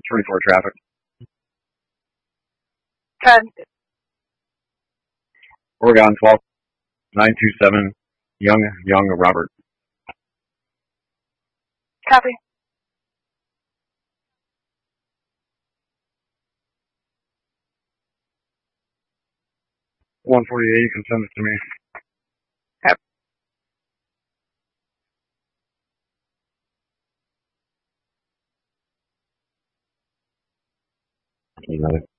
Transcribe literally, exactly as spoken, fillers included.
twenty-four traffic. ten. Oregon twelve nine two seven Young Young Robert. Copy. one forty-eight, you can send it to me. Copy. You got it.